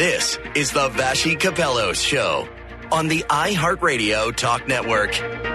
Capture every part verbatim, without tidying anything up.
This is the Vassy Capellos Show on the iHeartRadio Talk Network.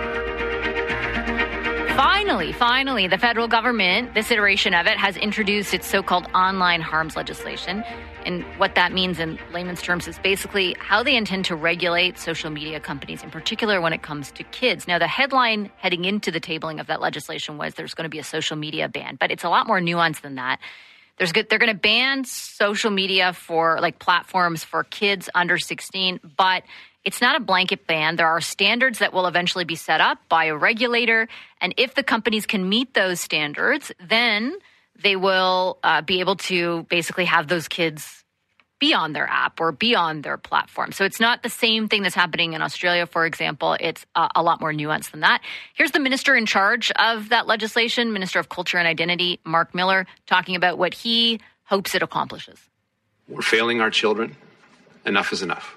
Finally, finally, the federal government, this iteration of it, has introduced its so-called online harms legislation. And what that means in layman's terms is basically how they intend to regulate social media companies, in particular when it comes to kids. Now, the headline heading into the tabling of that legislation was there's going to be a social media ban, but it's a lot more nuanced than that. There's good, they're going to ban social media for like platforms for kids under sixteen, but it's not a blanket ban. There are standards that will eventually be set up by a regulator. And if the companies can meet those standards, then they will uh, be able to basically have those kids be on their app or be on their platform. So it's not the same thing that's happening in Australia, for example. It's uh, a lot more nuanced than that. Here's the minister in charge of that legislation, Minister of Culture and Identity, Mark Miller, talking about what he hopes it accomplishes. We're failing our children. Enough is enough.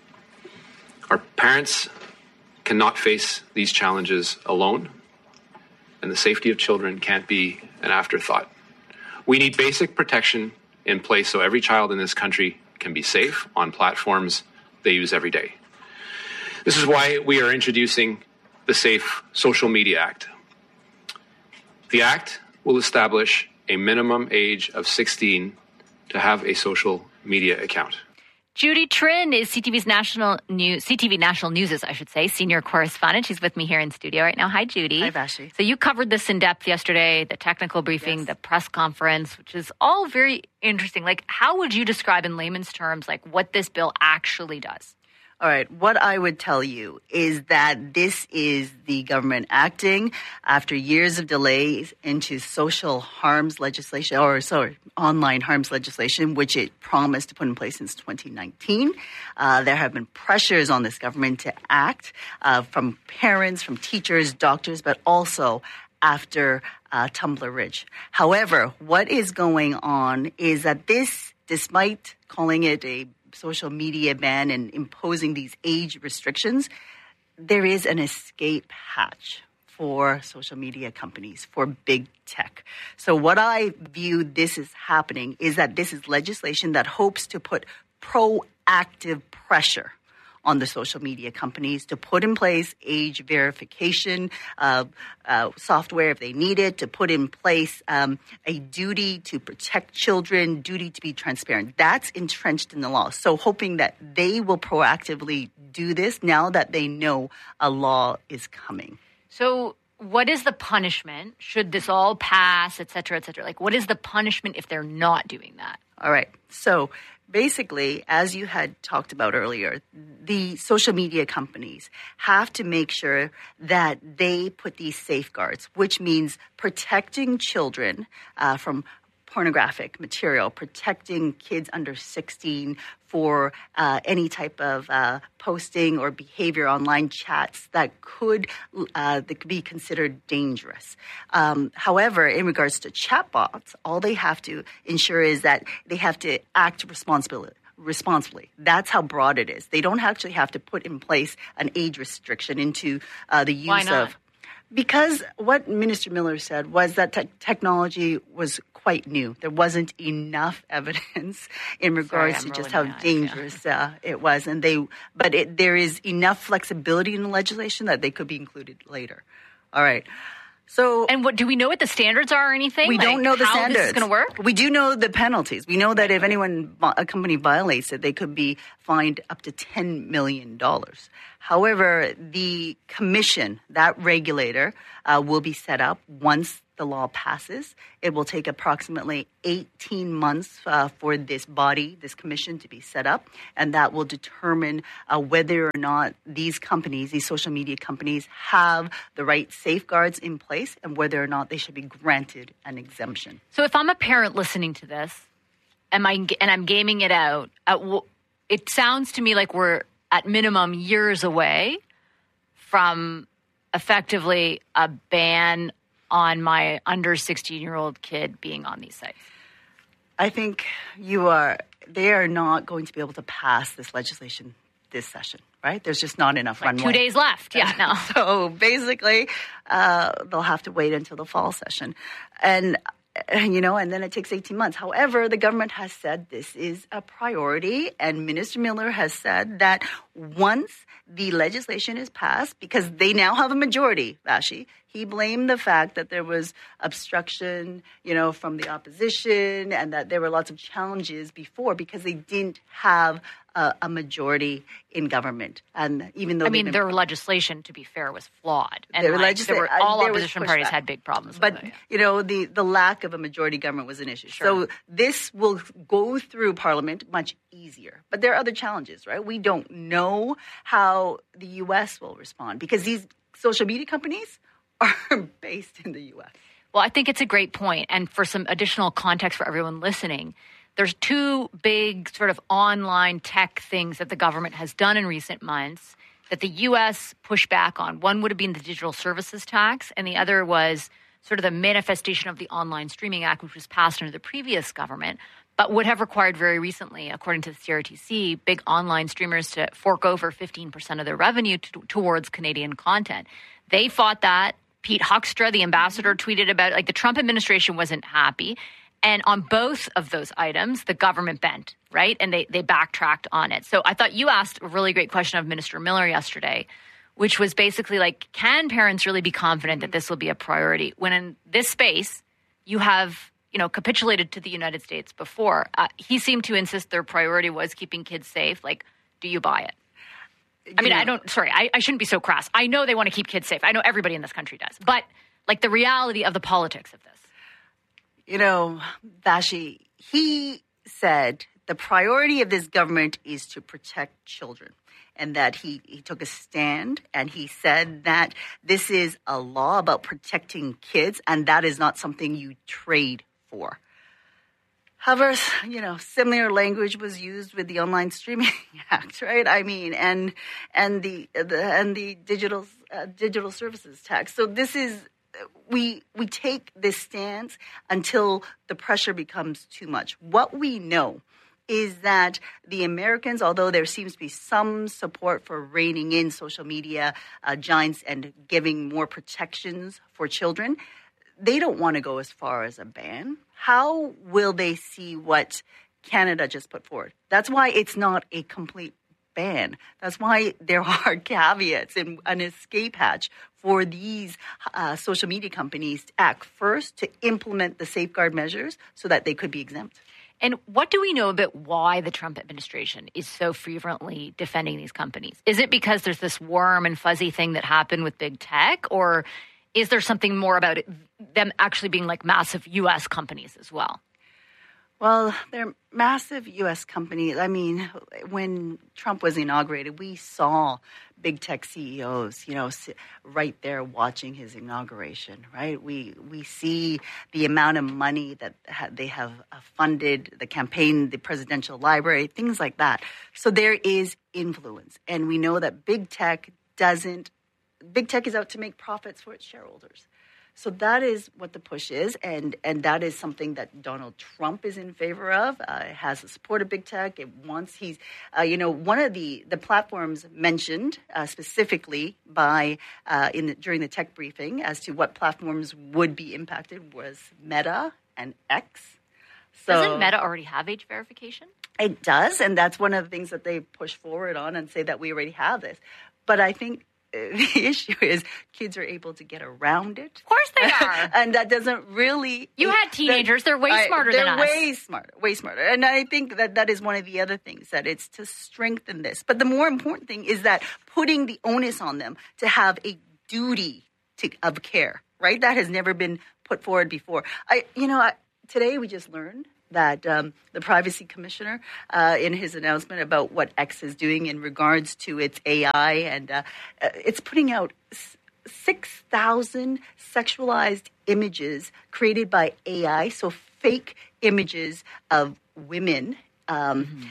Our parents cannot face these challenges alone, and the safety of children can't be an afterthought. We need basic protection in place so every child in this country can be safe on platforms they use every day. This is why we are introducing the Safe Social Media Act. The Act will establish a minimum age of sixteen to have a social media account. Judy Trinh is C T V's national news, C T V National News', I should say, senior correspondent. She's with me here in studio right now. Hi, Judy. Hi, Vassy. So you covered this in depth yesterday, the technical briefing, yes. The press conference, which is all very interesting. Like, how would you describe in layman's terms, like, what this bill actually does? All right. What I would tell you is that this is the government acting after years of delays into social harms legislation, or sorry, online harms legislation, which it promised to put in place since twenty nineteen. Uh, there have been pressures on this government to act uh, from parents, from teachers, doctors, but also after uh, Tumbler Ridge. However, what is going on is that this, despite calling it a social media ban and imposing these age restrictions, there is an escape hatch for social media companies, for big tech. So what I view this is happening is that this is legislation that hopes to put proactive pressure on the social media companies to put in place age verification uh, uh, software if they need it, to put in place um, a duty to protect children, duty to be transparent. That's entrenched in the law. So hoping that they will proactively do this now that they know a law is coming. So what is the punishment should this all pass, et cetera, et cetera? Like, what is the punishment if they're not doing that? All right. So basically, as you had talked about earlier, the social media companies have to make sure that they put these safeguards, which means protecting children uh, from pornographic material, protecting kids under sixteen for uh, any type of uh, posting or behavior, online chats that could uh, that could be considered dangerous. Um, however, in regards to chatbots, all they have to ensure is that they have to act responsibly. responsibly. That's how broad it is. They don't actually have to put in place an age restriction into uh, the use Why not? of... Because what Minister Miller said was that te- technology was quite new. There wasn't enough evidence in regards Sorry, to just rolling how my eyes, dangerous uh, it was, and they. But it, there is enough flexibility in the legislation that they could be included later. All right. So, and what do we know what the standards are or anything? We like don't know the how standards. This is going to work? We do know the penalties. We know that if anyone, a company violates it, they could be fined up to ten million dollars. However, the commission, that regulator, uh, will be set up once the law passes. It will take approximately eighteen months uh, for this body, this commission, to be set up, and that will determine uh, whether or not these companies, these social media companies, have the right safeguards in place and whether or not they should be granted an exemption. So if I'm a parent listening to this, am I, and I'm gaming it out, uh, it sounds to me like we're at minimum years away from effectively a ban on my under sixteen-year-old kid being on these sites. I think you are, they are not going to be able to pass this legislation this session, right? There's just not enough like runway. Two days left, yeah. No. So basically, uh, they'll have to wait until the fall session. And you know, and then it takes eighteen months. However, the government has said this is a priority, and Minister Miller has said that once the legislation is passed, because they now have a majority, Vashi, he blamed the fact that there was obstruction, you know, from the opposition and that there were lots of challenges before because they didn't have a, a majority in government. And even though I mean, been, their legislation, to be fair, was flawed. And their like, there were, all there opposition parties had big problems but, with it. Yeah. you know, the, the lack of a majority government was an issue. Sure. So this will go through Parliament much easier. But there are other challenges, right? We don't know how the U S will respond because these social media companies are based in the U S. Well, I think it's a great point. And for some additional context for everyone listening, there's two big sort of online tech things that the government has done in recent months that the U S pushed back on. One would have been the digital services tax, and the other was sort of the manifestation of the Online Streaming Act, which was passed under the previous government, but would have required very recently, according to the C R T C, big online streamers to fork over fifteen percent of their revenue to, towards Canadian content. They fought that. Pete Huckstra, the ambassador, tweeted about it. Like the Trump administration wasn't happy. And on both of those items, the government bent, right? And they, they backtracked on it. So I thought you asked a really great question of Minister Miller yesterday, which was basically like, can parents really be confident that this will be a priority when in this space you have, you know, capitulated to the United States before? Uh, he seemed to insist their priority was keeping kids safe. Like, do you buy it? I mean, know, I don't, sorry, I, I shouldn't be so crass. I know they want to keep kids safe. I know everybody in this country does. But like the reality of the politics of this. You know, Vashi, he said the priority of this government is to protect children and that he, he took a stand and he said that this is a law about protecting kids and that is not something you trade for. However, you know, similar language was used with the Online Streaming Act, right? I mean, and and the, the and the digital uh, digital services tax. So this is we we take this stance until the pressure becomes too much. What we know is that the Americans, although there seems to be some support for reining in social media uh, giants and giving more protections for children, they don't want to go as far as a ban. How will they see what Canada just put forward? That's why it's not a complete ban. That's why there are caveats and an escape hatch for these uh, social media companies to act first to implement the safeguard measures so that they could be exempt. And what do we know about why the Trump administration is so fervently defending these companies? Is it because there's this warm and fuzzy thing that happened with big tech, or is there something more about it, them actually being like massive U S companies as well? Well, they're massive U S companies. I mean, when Trump was inaugurated, we saw big tech C E Os, you know, right there watching his inauguration, right? We we see the amount of money that they have funded the campaign, the presidential library, things like that. So there is influence. And we know that big tech doesn't Big tech is out to make profits for its shareholders. So that is what the push is, and, and that is something that Donald Trump is in favor of, uh, has the support of big tech. It wants, he's, uh, you know, one of the, the platforms mentioned uh, specifically by, uh, in the, during the tech briefing as to what platforms would be impacted was Meta and X. So, doesn't Meta already have age verification? It does, and that's one of the things that they push forward on and say that we already have this. But I think the issue is kids are able to get around it. Of course they are. And that doesn't really... You had teenagers. They're way smarter I, they're than us. They're way smarter, way smarter. And I think that that is one of the other things, that it's to strengthen this. But the more important thing is that putting the onus on them to have a duty to, of care, right? That has never been put forward before. I, you know, I, today we just learned that um, the privacy commissioner, uh, in his announcement about what X is doing in regards to its A I, and uh, uh, it's putting out six thousand sexualized images created by A I, so fake images of women um, mm-hmm.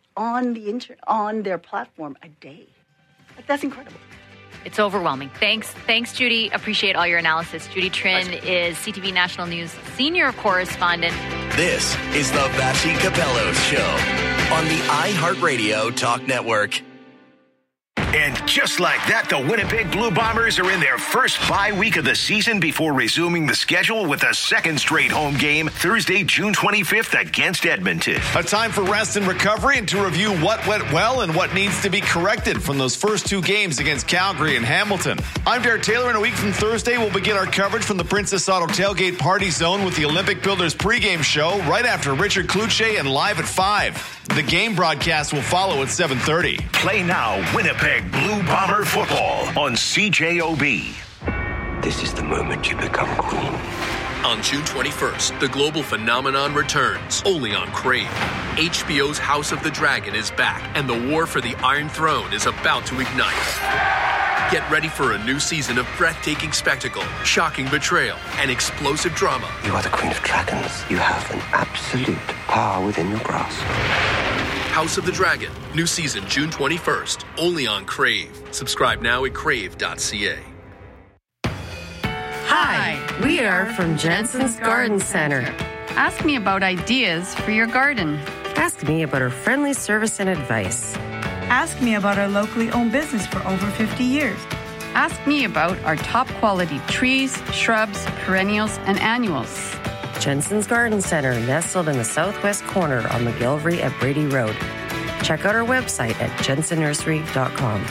on the inter- on their platform a day. Like, that's incredible. It's overwhelming. Thanks. Thanks, Judy. Appreciate all your analysis. Judy Trinh is C T V National News senior correspondent. This is the Vassy Capello Show on the iHeartRadio Talk Network. And just like that, the Winnipeg Blue Bombers are in their first bye week of the season before resuming the schedule with a second straight home game Thursday, June twenty-fifth against Edmonton. A time for rest and recovery and to review what went well and what needs to be corrected from those first two games against Calgary and Hamilton. I'm Derek Taylor, and a week from Thursday, we'll begin our coverage from the Princess Auto Tailgate Party Zone with the Olympic Builders pregame show right after Richard Kluche and Live at five. The game broadcast will follow at seven thirty. Play now Winnipeg Blue Bomber football on C J O B. This is the moment you become queen. On June twenty-first, the global phenomenon returns, only on Crave. H B O's House of the Dragon is back, and the war for the Iron Throne is about to ignite. Get ready for a new season of breathtaking spectacle, shocking betrayal, and explosive drama. You are the Queen of Dragons. You have an absolute power within your grasp. House of the Dragon, new season June twenty-first, only on Crave. Subscribe now at crave dot c a. Hi, we are from Jensen's Garden Center. Ask me about ideas for your garden. Ask me about our friendly service and advice. Ask me about our locally owned business for over fifty years. Ask me about our top quality trees, shrubs, perennials, and annuals. Jensen's Garden Center, nestled in the southwest corner on McGillivray at Brady Road. Check out our website at jensen nursery dot com.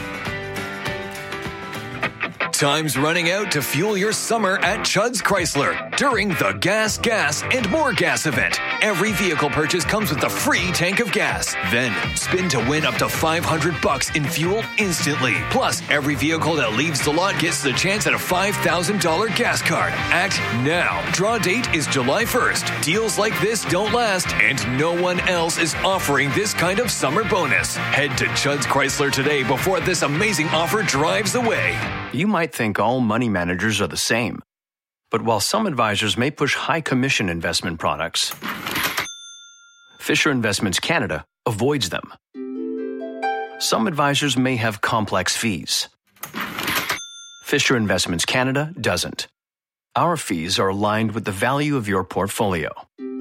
Time's running out to fuel your summer at Chudd's Chrysler during the Gas, Gas, and More Gas event. Every vehicle purchase comes with a free tank of gas. Then spin to win up to five hundred bucks in fuel instantly. Plus, every vehicle that leaves the lot gets the chance at a five thousand dollars gas card. Act now. Draw date is July first. Deals like this don't last, and no one else is offering this kind of summer bonus. Head to Chudd's Chrysler today before this amazing offer drives away. You might think all money managers are the same. But while some advisors may push high commission investment products, Fisher Investments Canada avoids them. Some advisors may have complex fees. Fisher Investments Canada doesn't. Our fees are aligned with the value of your portfolio.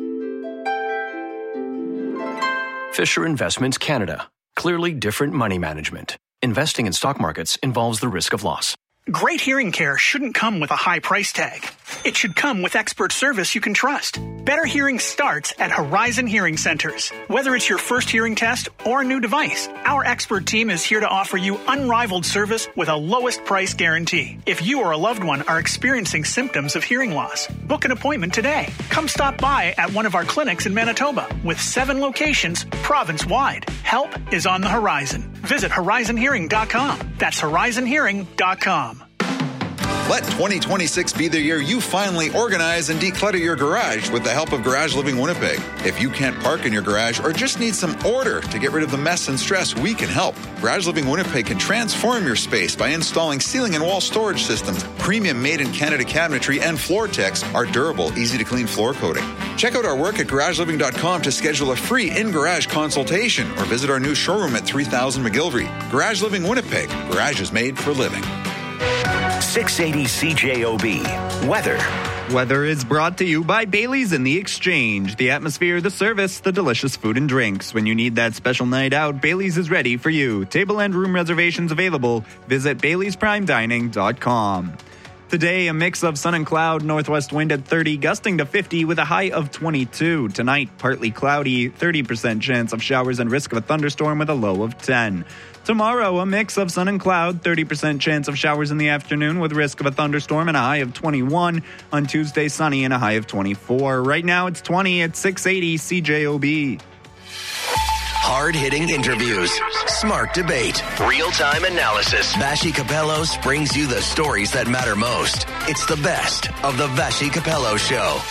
Fisher Investments Canada. Clearly different money management. Investing in stock markets involves the risk of loss. Great hearing care shouldn't come with a high price tag. It should come with expert service you can trust. Better hearing starts at Horizon Hearing Centers. Whether it's your first hearing test or a new device, our expert team is here to offer you unrivaled service with a lowest price guarantee. If you or a loved one are experiencing symptoms of hearing loss, book an appointment today. Come stop by at one of our clinics in Manitoba with seven locations province-wide. Help is on the horizon. Visit horizon hearing dot com. That's horizon hearing dot com. Let twenty twenty-six be the year you finally organize and declutter your garage with the help of Garage Living Winnipeg. If you can't park in your garage or just need some order to get rid of the mess and stress, we can help. Garage Living Winnipeg can transform your space by installing ceiling and wall storage systems, premium made-in-Canada cabinetry, and Floor-Tex, our durable, easy-to-clean floor coating. Check out our work at garage living dot com to schedule a free in-garage consultation or visit our new showroom at three thousand McGillivray. Garage Living Winnipeg. Garage is made for living. six eighty C J O B. Weather. Weather is brought to you by Bailey's and The Exchange. The atmosphere, the service, the delicious food and drinks. When you need that special night out, Bailey's is ready for you. Table and room reservations available. Visit baileys prime dining dot com. Today, a mix of sun and cloud, northwest wind at thirty, gusting to fifty with a high of twenty-two. Tonight, partly cloudy, thirty percent chance of showers and risk of a thunderstorm with a low of ten. Tomorrow, a mix of sun and cloud, thirty percent chance of showers in the afternoon with risk of a thunderstorm and a high of twenty-one. On Tuesday, sunny and a high of twenty-four. Right now, it's twenty at six eighty C J O B. Hard-hitting interviews, smart debate, real-time analysis. Vassy Capellos brings you the stories that matter most. It's the best of the Vassy Capello Show.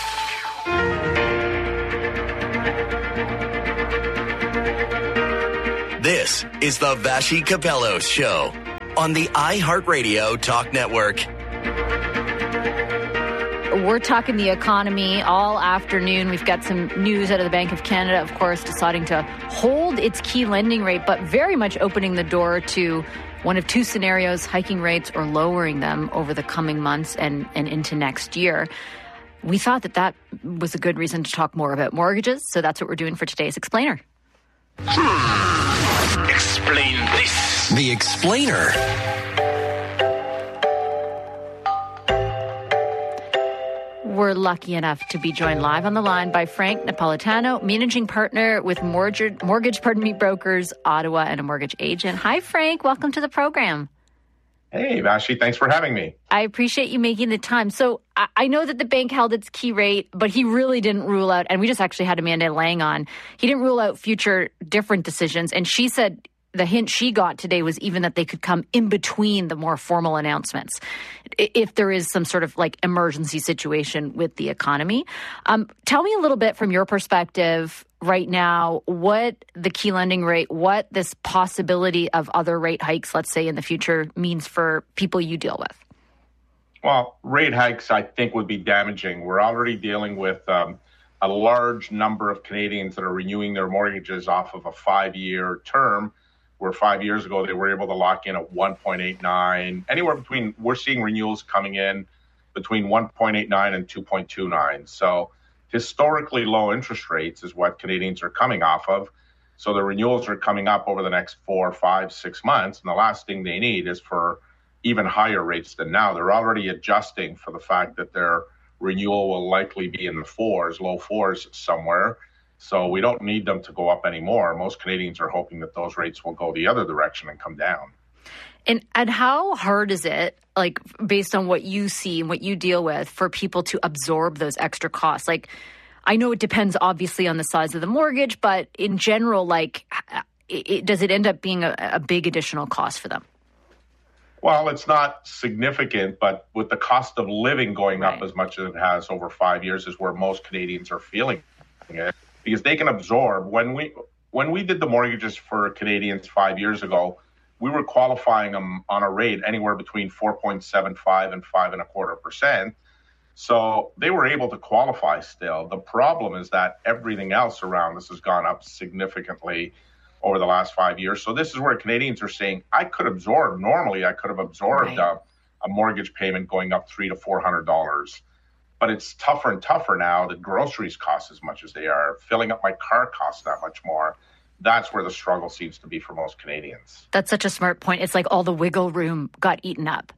This is the Vassy Capellos Show on the iHeartRadio Talk Network. We're talking the economy all afternoon. We've got some news out of the Bank of Canada, of course, deciding to hold its key lending rate, but very much opening the door to one of two scenarios, hiking rates or lowering them over the coming months and, and into next year. We thought that that was a good reason to talk more about mortgages, so that's what we're doing for today's Explainer. Hmm. Explain this. The Explainer. We're lucky enough to be joined live on the line by Frank Napolitano, managing partner with mortgage, mortgage pardon me, brokers, Ottawa, and a mortgage agent. Hi, Frank. Welcome to the program. Hey, Vashi. Thanks for having me. I appreciate you making the time. So I, I know that the bank held its key rate, but he really didn't rule out, and we just actually had Amanda Lang on, he didn't rule out future different decisions. And she said the hint she got today was even that they could come in between the more formal announcements if there is some sort of like emergency situation with the economy. Um, tell me a little bit from your perspective right now, what the key lending rate, what this possibility of other rate hikes, let's say in the future, means for people you deal with. Well, rate hikes, I think, would be damaging. We're already dealing with um, a large number of Canadians that are renewing their mortgages off of a five-year term, where five years ago they were able to lock in at one point eight nine, anywhere between, we're seeing renewals coming in between one point eight nine and two point two nine. So historically low interest rates is what Canadians are coming off of. So the renewals are coming up over the next four, five, six months. And the last thing they need is for even higher rates than now. They're already adjusting for the fact that their renewal will likely be in the fours, low fours somewhere. So we don't need them to go up anymore. Most Canadians are hoping that those rates will go the other direction and come down. And and how hard is it, like, based on what you see and what you deal with, for people to absorb those extra costs? Like, I know it depends, obviously, on the size of the mortgage, but in general, like, it, it, does it end up being a, a big additional cost for them? Well, it's not significant, but with the cost of living going right. up as much as it has over five years is where most Canadians are feeling it. Because they can absorb. When we when we did the mortgages for Canadians five years ago, we were qualifying them on a rate anywhere between four point seven five and five and a quarter percent. So they were able to qualify still. The problem is that everything else around us has gone up significantly over the last five years. So this is where Canadians are saying, I could absorb, normally I could have absorbed right. a, a mortgage payment going up three to four hundred dollars. But it's tougher and tougher now that groceries cost as much as they are. Filling up my car costs that much more. That's where the struggle seems to be for most Canadians. That's such a smart point. It's like all the wiggle room got eaten up.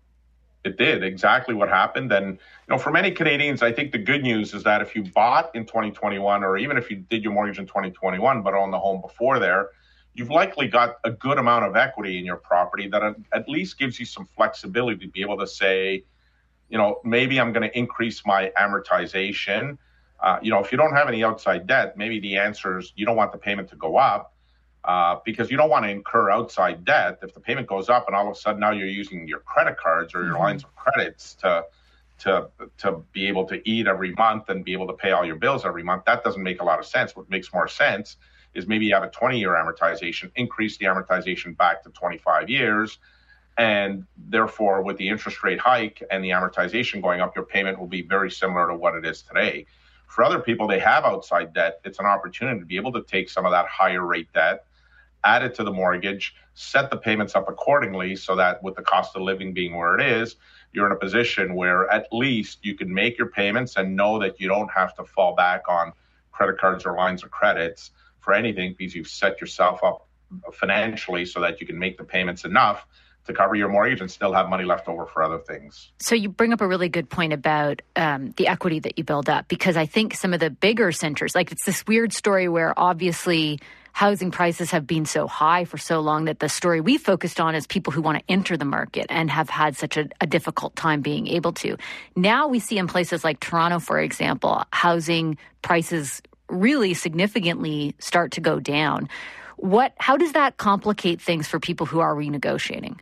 It did, exactly what happened. And, you know, for many Canadians, I think the good news is that if you bought in twenty twenty-one, or even if you did your mortgage in twenty twenty-one, but owned the home before there, you've likely got a good amount of equity in your property that at least gives you some flexibility to be able to say, you know, maybe I'm going to increase my amortization. Uh, you know, if you don't have any outside debt, maybe the answer is you don't want the payment to go up uh, because you don't want to incur outside debt. If the payment goes up and all of a sudden now you're using your credit cards or your mm-hmm. lines of credits to to to be able to eat every month and be able to pay all your bills every month, that doesn't make a lot of sense. What makes more sense is maybe you have a twenty-year amortization, increase the amortization back to twenty-five years. And therefore, with the interest rate hike and the amortization going up, your payment will be very similar to what it is today. For other people, they have outside debt. It's an opportunity to be able to take some of that higher rate debt, add it to the mortgage, set the payments up accordingly so that with the cost of living being where it is, you're in a position where at least you can make your payments and know that you don't have to fall back on credit cards or lines of credits for anything because you've set yourself up financially so that you can make the payments enough to cover your mortgage and still have money left over for other things. So you bring up a really good point about um, the equity that you build up, because I think some of the bigger centers, like it's this weird story where obviously housing prices have been so high for so long that the story we focused on is people who want to enter the market and have had such a, a difficult time being able to. Now we see in places like Toronto, for example, housing prices really significantly start to go down. What? How does that complicate things for people who are renegotiating?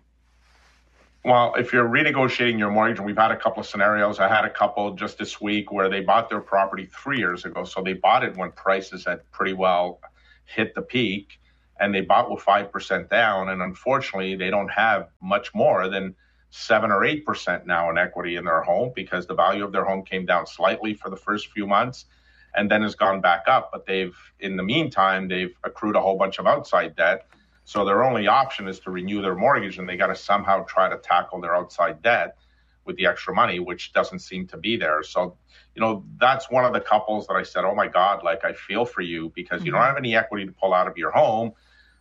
Well, if you're renegotiating your mortgage, and we've had a couple of scenarios, I had a couple just this week where they bought their property three years ago. So they bought it when prices had pretty well hit the peak, and they bought with five percent down. And unfortunately, they don't have much more than seven or eight percent now in equity in their home because the value of their home came down slightly for the first few months and then has gone back up. But they've, in the meantime, they've accrued a whole bunch of outside debt. So their only option is to renew their mortgage, and they got to somehow try to tackle their outside debt with the extra money, which doesn't seem to be there. So, you know, that's one of the couples that I said, oh my God, like I feel for you because mm-hmm. you don't have any equity to pull out of your home.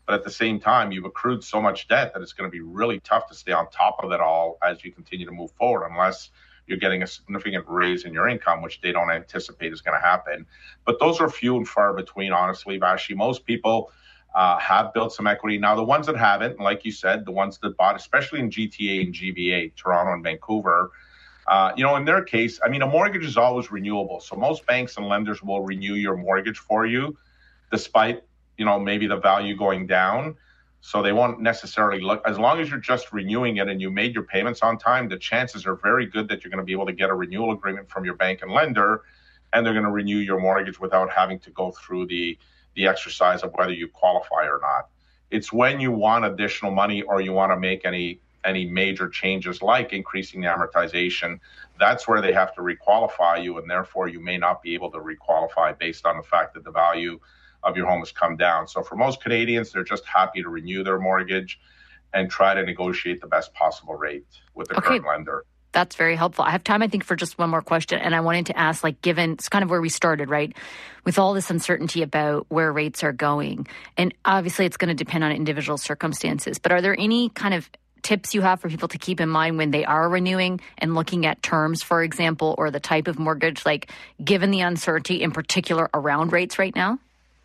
But at the same time, you've accrued so much debt that it's going to be really tough to stay on top of it all as you continue to move forward, unless you're getting a significant raise in your income, which they don't anticipate is going to happen. But those are few and far between, honestly, Vashi. Most people uh, have built some equity. Now, the ones that haven't, like you said, the ones that bought, especially in G T A and G V A, Toronto and Vancouver, uh, you know, in their case, I mean, a mortgage is always renewable. So most banks and lenders will renew your mortgage for you, despite, you know, maybe the value going down. So they won't necessarily look, as long as you're just renewing it and you made your payments on time, the chances are very good that you're going to be able to get a renewal agreement from your bank and lender, and they're going to renew your mortgage without having to go through the, the exercise of whether you qualify or not. It's when you want additional money or you want to make any any major changes like increasing the amortization, that's where they have to requalify you, and therefore you may not be able to requalify based on the fact that the value of your home has come down. So for most Canadians, they're just happy to renew their mortgage and try to negotiate the best possible rate with the okay. current lender. That's very helpful. I have time, I think, for just one more question. And I wanted to ask, like, given it's kind of where we started, right? With all this uncertainty about where rates are going, and obviously it's going to depend on individual circumstances, but are there any kind of tips you have for people to keep in mind when they are renewing and looking at terms, for example, or the type of mortgage, like given the uncertainty in particular around rates right now?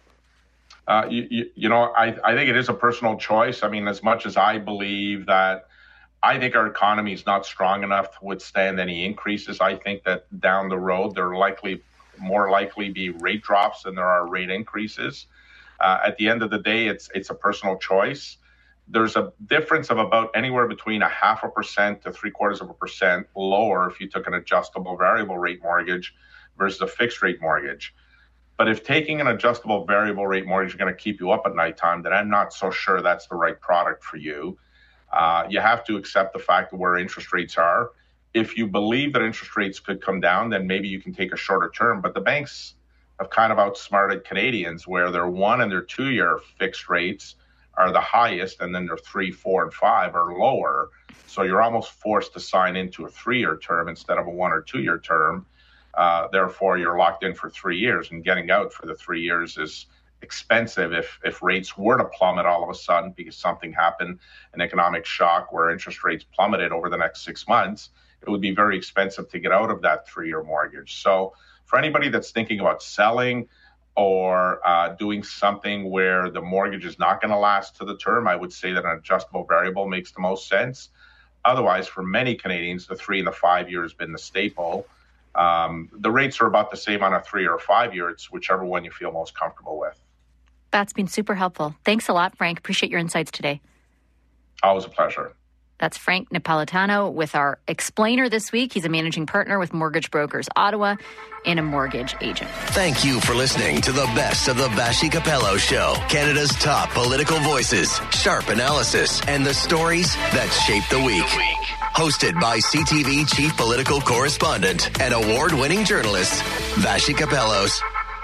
Uh, you, you, you know, I, I think it is a personal choice. I mean, as much as I believe that I think our economy is not strong enough to withstand any increases, I think that down the road, there are likely, more likely be rate drops than there are rate increases. Uh, at the end of the day, it's it's a personal choice. There's a difference of about anywhere between a half a percent to three quarters of a percent lower if you took an adjustable variable rate mortgage versus a fixed rate mortgage. But if taking an adjustable variable rate mortgage is going to keep you up at nighttime, then I'm not so sure that's the right product for you. Uh, you have to accept the fact of where interest rates are. If you believe that interest rates could come down, then maybe you can take a shorter term. But the banks have kind of outsmarted Canadians where their one and their two-year fixed rates are the highest, and then their three, four, and five are lower. So you're almost forced to sign into a three-year term instead of a one or two-year term. Uh, therefore, you're locked in for three years, and getting out for the three years is expensive if if rates were to plummet all of a sudden because something happened, an economic shock where interest rates plummeted over the next six months. It would be very expensive to get out of that three-year mortgage. So for anybody that's thinking about selling or uh, doing something where the mortgage is not going to last to the term, I would say that an adjustable variable makes the most sense. Otherwise, for many Canadians, the three and the five year has been the staple. Um, the rates are about the same on a three or a five year. It's whichever one you feel most comfortable with. That's been super helpful. Thanks a lot, Frank. Appreciate your insights today. Always a pleasure. That's Frank Napolitano with our explainer this week. He's a managing partner with Mortgage Brokers Ottawa and a mortgage agent. Thank you for listening to the best of the Vassy Capello Show. Canada's top political voices, sharp analysis, and the stories that shape the week. Hosted by C T V chief political correspondent and award-winning journalist, Vassy Capellos.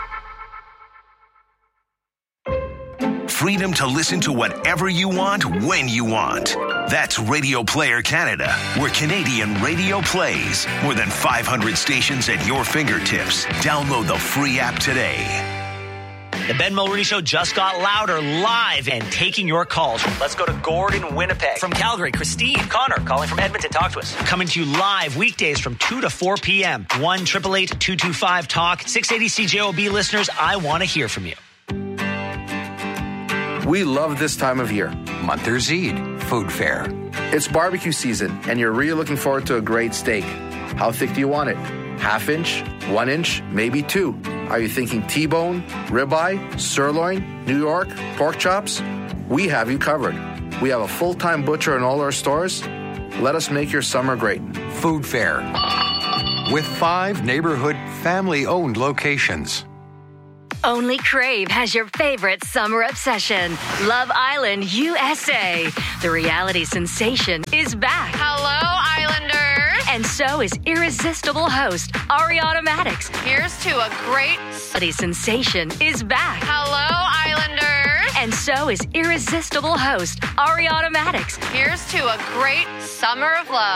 Freedom to listen to whatever you want, when you want. That's Radio Player Canada, where Canadian radio plays. More than five hundred stations at your fingertips. Download the free app today. The Ben Mulroney Show just got louder, live, and taking your calls. Let's go to Gordon, Winnipeg. From Calgary, Christine, Connor, calling from Edmonton. Talk to us. Coming to you live weekdays from two to four p.m. one eight eight eight, two two five, talk. six eighty C J O B listeners, I want to hear from you. We love this time of year. Monthers Eid, food fair. It's barbecue season, and you're really looking forward to a great steak. How thick do you want it? Half inch? One inch? Maybe two? Are you thinking T-bone, ribeye, sirloin, New York, pork chops? We have you covered. We have a full-time butcher in all our stores. Let us make your summer great. Food fair. With five neighborhood family-owned locations. Only Crave has your favorite summer obsession. Love Island, U S A. The reality sensation is back. Hello, Islanders. And so is irresistible host Ariana Madix. Here's to a great reality sensation is back. Hello, Islanders. And so is irresistible host Ariana Madix. Here's to a great summer of love.